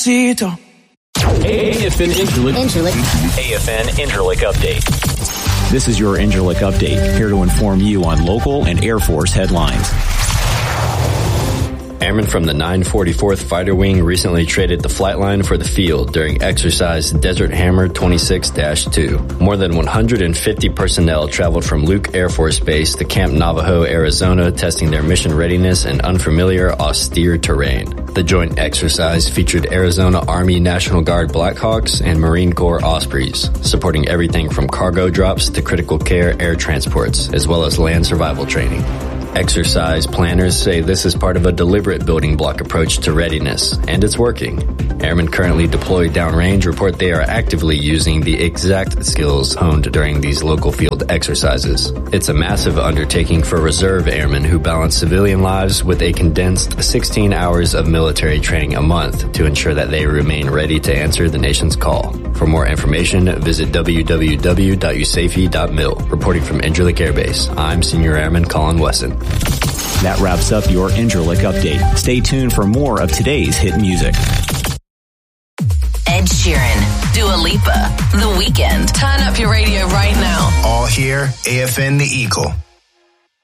despacito. AFN Interlick Update. This is your Interlick Update, here to inform you on local and Air Force headlines. Airmen from the 944th Fighter Wing recently traded the flight line for the field during exercise Desert Hammer 26-2. More than 150 personnel traveled from Luke Air Force Base to Camp Navajo, Arizona, testing their mission readiness in unfamiliar, austere terrain. The joint exercise featured Arizona Army National Guard Blackhawks and Marine Corps Ospreys, supporting everything from cargo drops to critical care air transports, as well as land survival training. Exercise planners say this is part of a deliberate building block approach to readiness, and it's working. Airmen currently deployed downrange report they are actively using the exact skills honed during these local field exercises. It's a massive undertaking for reserve airmen who balance civilian lives with a condensed 16 hours of military training a month to ensure that they remain ready to answer the nation's call. For more information, visit www.usafi.mil. Reporting from Incirlik Air Base, I'm Senior Airman Colin Wesson. That wraps up your Incirlik Update. Stay tuned for more of today's hit music. Ed Sheeran, Dua Lipa, The Weeknd. Turn up your radio right now. All here, AFN The Eagle.